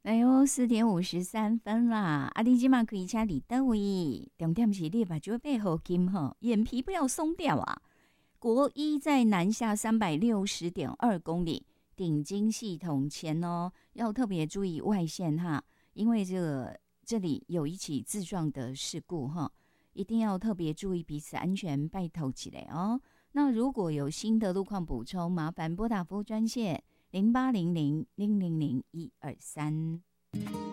哎呦，4:53啦！啊，你即马开车伫倒位？重点是你目睭背后金吼，眼皮不要松掉啊！国一在南下360.2公里，顶金系统前哦，要特别注意外线哈，因为这里有一起自撞的事故哈，一定要特别注意彼此安全，拜托起来哦。那如果有新的路况补充，麻烦拨打服务专线0800-000-123。